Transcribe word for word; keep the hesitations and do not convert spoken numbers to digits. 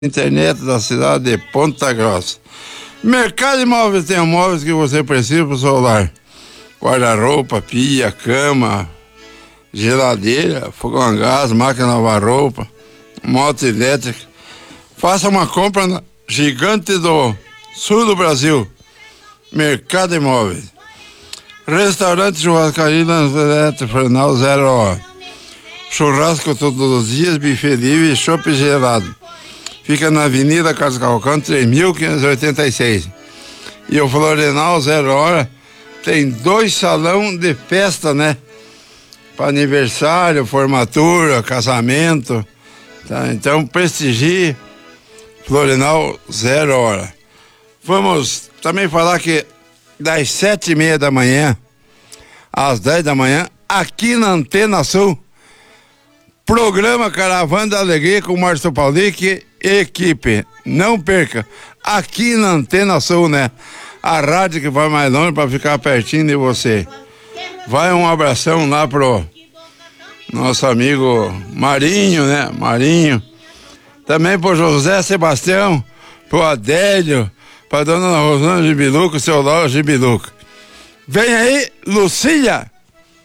Internet da cidade de Ponta Grossa. Mercado de Móveis tem móveis que você precisa para o seu lar: guarda-roupa, pia, cama, geladeira, fogão a gás, máquina de lavar roupa, moto elétrica. Faça uma compra na Gigante do Sul do Brasil. Mercado de Móveis. Restaurante Churrascaria Lanzolete Frenal Zero Hora. Churrasco todos os dias, buffet livre e chopp gelado. Fica na Avenida Carlos Cavalcante, três mil quinhentos e oitenta e seis. E o Florenal Zero Hora tem dois salão de festa, né? Para aniversário, formatura, casamento. Tá? Então prestigie Florenal Zero Hora. Vamos também falar que das sete e meia da manhã às dez da manhã, aqui na Antena Sul, programa Caravana da Alegria com Márcio Paulic e equipe. Não perca, aqui na Antena Sul, né? A rádio que vai mais longe para ficar pertinho de você. Vai um abração lá pro nosso amigo Marinho, né? Marinho. Também pro José Sebastião, pro Adélio, pra dona Rosana Gibiluco, seu Lauro Gibiluco. Vem aí, Lucília!